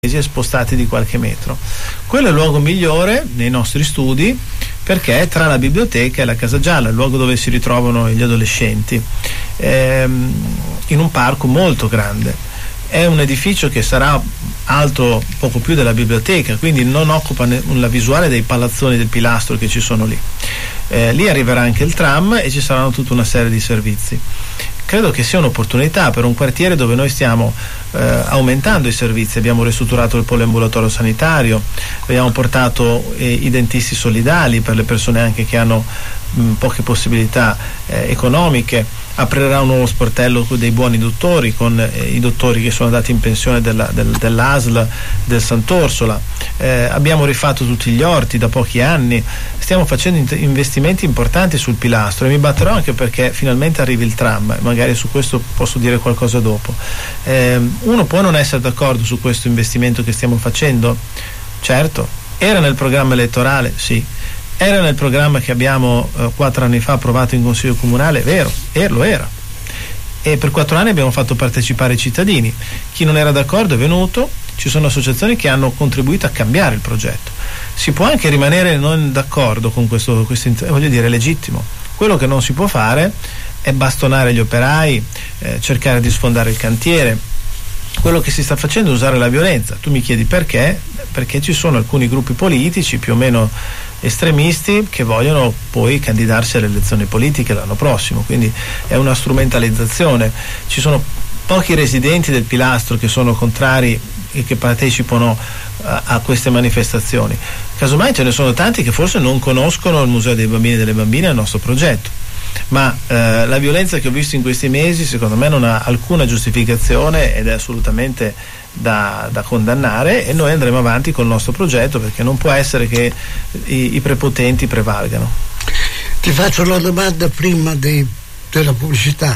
spostati di qualche metro. Quello è il luogo migliore nei nostri studi, perché è tra la biblioteca e la Casa Gialla, il luogo dove si ritrovano gli adolescenti, in un parco molto grande. È un edificio che sarà alto poco più della biblioteca, quindi non occupa la visuale dei palazzoni del Pilastro che ci sono lì. Lì arriverà anche il tram e ci saranno tutta una serie di servizi. Credo che sia un'opportunità per un quartiere dove noi stiamo aumentando i servizi. Abbiamo ristrutturato il poliambulatorio sanitario, abbiamo portato i dentisti solidali per le persone anche che hanno poche possibilità economiche. Aprirà un nuovo sportello dei buoni dottori, con i dottori che sono andati in pensione dell'ASL del Sant'Orsola. Abbiamo rifatto tutti gli orti da pochi anni. Stiamo facendo investimenti importanti sul Pilastro, e mi batterò anche perché finalmente arrivi il tram. Magari su questo posso dire qualcosa dopo. Uno può non essere d'accordo su questo investimento che stiamo facendo? Certo. Era nel programma elettorale? Sì. Era nel programma che abbiamo 4 anni fa approvato in Consiglio Comunale? Vero, lo era. E per 4 anni abbiamo fatto partecipare i cittadini. Chi non era d'accordo è venuto, ci sono associazioni che hanno contribuito a cambiare il progetto. Si può anche rimanere non d'accordo con questo voglio dire, è legittimo. Quello che non si può fare è bastonare gli operai, cercare di sfondare il cantiere. Quello che si sta facendo è usare la violenza. Tu mi chiedi perché? Perché ci sono alcuni gruppi politici più o meno estremisti che vogliono poi candidarsi alle elezioni politiche l'anno prossimo, quindi è una strumentalizzazione. Ci sono pochi residenti del Pilastro che sono contrari e che partecipano a queste manifestazioni. Casomai ce ne sono tanti che forse non conoscono il Museo dei Bambini e delle Bambine e il nostro progetto. Ma la violenza che ho visto in questi mesi secondo me non ha alcuna giustificazione ed è assolutamente da condannare, e noi andremo avanti col nostro progetto, perché non può essere che i prepotenti prevalgano. Ti faccio una domanda prima della pubblicità.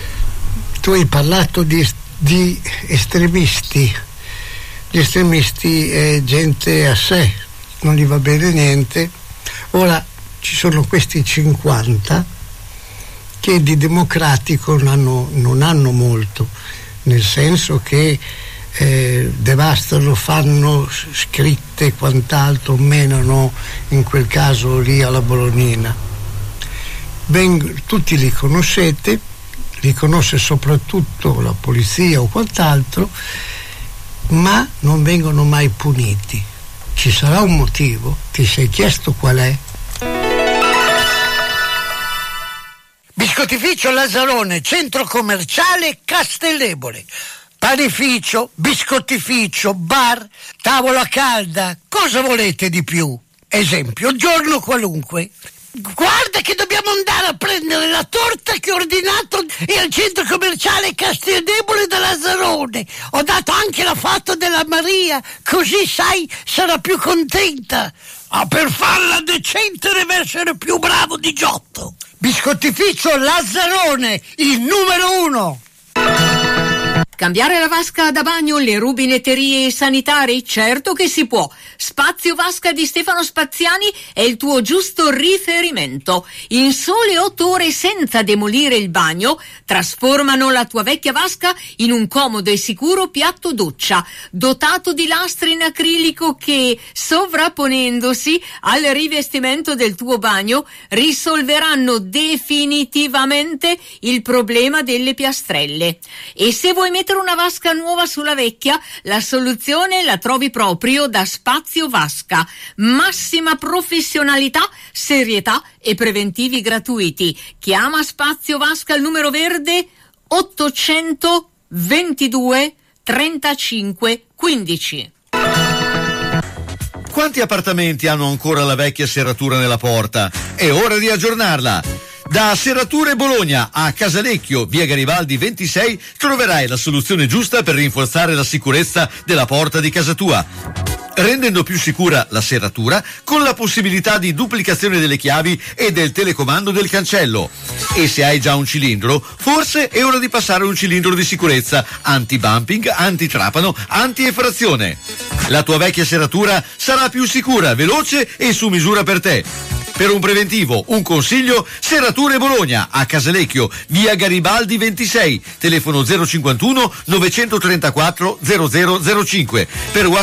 Tu hai parlato di estremisti. Gli estremisti è gente a sé, non gli va bene niente. Ora ci sono questi 50 che di democratico non hanno molto, nel senso che devastano, fanno scritte e quant'altro, menano in quel caso lì alla Bolognina. Tutti li conoscete, li conosce soprattutto la polizia o quant'altro, ma non vengono mai puniti. Ci sarà un motivo? Ti sei chiesto qual è? Biscottificio Lazzarone, centro commerciale Castellebole. Panificio, biscottificio, bar, tavola calda. Cosa volete di più? Esempio, giorno qualunque. Guarda che dobbiamo andare a prendere la torta che ho ordinato al centro commerciale Castellebole da Lazzarone. Ho dato anche la foto della Maria, così sai, sarà più contenta. Ma per farla decente deve essere più bravo di Giotto. Biscottificio Lazzarone, il numero 1. Cambiare la vasca da bagno, le rubinetterie sanitari? Certo che si può. Spazio Vasca di Stefano Spaziani è il tuo giusto riferimento. In sole 8 ore, senza demolire il bagno, trasformano la tua vecchia vasca in un comodo e sicuro piatto doccia, dotato di lastre in acrilico che, sovrapponendosi al rivestimento del tuo bagno, risolveranno definitivamente il problema delle piastrelle. E se vuoi mettere una vasca nuova sulla vecchia, la soluzione la trovi proprio da Spazio Vasca. Massima professionalità, serietà e preventivi gratuiti. Chiama Spazio Vasca al numero verde 822 35 15. Quanti appartamenti hanno ancora la vecchia serratura nella porta? È ora di aggiornarla. Da Serrature Bologna a Casalecchio, via Garibaldi 26, troverai la soluzione giusta per rinforzare la sicurezza della porta di casa tua, rendendo più sicura la serratura con la possibilità di duplicazione delle chiavi e del telecomando del cancello. E se hai già un cilindro, forse è ora di passare un cilindro di sicurezza anti-bumping, anti-trapano, anti-effrazione. La tua vecchia serratura sarà più sicura, veloce e su misura per te. Per un preventivo, un consiglio, Serrature Bologna, a Casalecchio, via Garibaldi 26, telefono 051 934 0005. Per